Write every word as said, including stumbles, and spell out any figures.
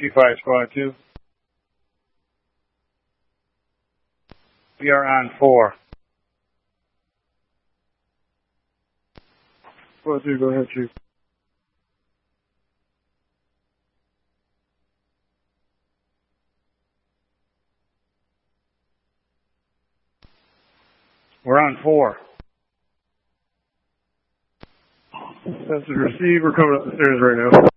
G five Squad two. We are on four. Squad two, go ahead, Chief. We're on four. Message received. We're coming up the stairs right now.